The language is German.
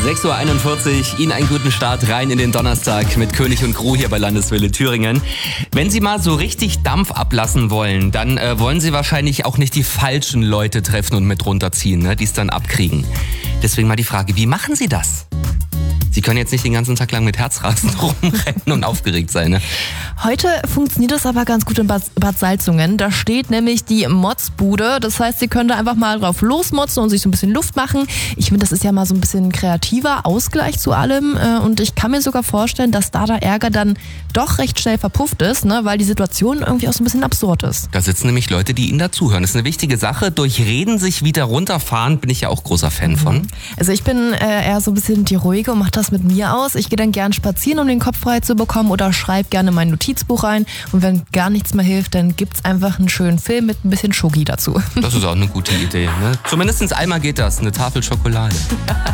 6.41 Uhr, Ihnen einen guten Start rein in den Donnerstag mit König und Crew hier bei Landeswelle Thüringen. Wenn Sie mal so richtig Dampf ablassen wollen, dann wollen Sie wahrscheinlich auch nicht die falschen Leute treffen und mit runterziehen, ne, die es dann abkriegen. Deswegen mal die Frage, wie machen Sie das? Sie können jetzt nicht den ganzen Tag lang mit Herzrasen rumrennen und aufgeregt sein, ne? Heute funktioniert das aber ganz gut in Bad Salzungen. Da steht nämlich die Motzbude. Das heißt, Sie können da einfach mal drauf losmotzen und sich so ein bisschen Luft machen. Ich finde, das ist ja mal so ein bisschen kreativer Ausgleich zu allem. Und ich kann mir sogar vorstellen, dass da der Ärger dann doch recht schnell verpufft ist, ne? Weil die Situation irgendwie auch so ein bisschen absurd ist. Da sitzen nämlich Leute, die Ihnen dazuhören. Das ist eine wichtige Sache. Durch Reden sich wieder runterfahren, bin ich ja auch großer Fan von. Also ich bin eher so ein bisschen die Ruhige und mache das mit mir aus. Ich gehe dann gern spazieren, um den Kopf frei zu bekommen, oder schreibe gerne mein Notizbuch rein. Und wenn gar nichts mehr hilft, dann gibt's einfach einen schönen Film mit ein bisschen Schoki dazu. Das ist auch eine gute Idee, ne? Zumindest einmal geht das, eine Tafel Schokolade.